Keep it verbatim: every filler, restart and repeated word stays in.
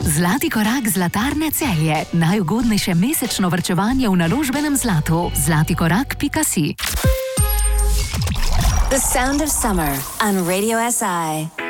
Zlati korak Zlatarne Celje. Najugodnejše mesečno varčevanje v naložbenem zlatu. zlatikorak pika si. The sound of summer on Radio S I.